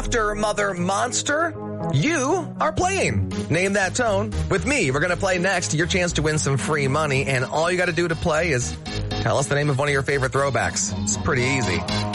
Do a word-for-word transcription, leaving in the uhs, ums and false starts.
after Mother Monster, you are playing Name That Tone with me. We're going to play next. Your chance to win some free money. And all you got to do to play is tell us the name of one of your favorite throwbacks. It's pretty easy.